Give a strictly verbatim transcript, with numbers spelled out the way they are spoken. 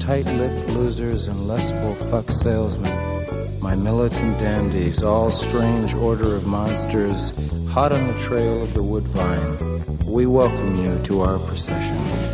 tight-lipped losers and lustful fuck salesmen, my militant dandies, all strange order of monsters, hot on the trail of the woodvine, we welcome you to our procession.